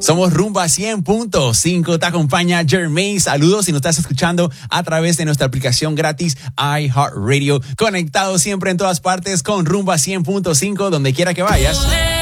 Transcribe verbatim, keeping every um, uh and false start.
Somos Rumba cien punto cinco. Te acompaña Jermaine. Saludos si nos estás escuchando a través de nuestra aplicación gratis iHeartRadio. Conectado siempre en todas partes con Rumba cien punto cinco, donde quiera que vayas.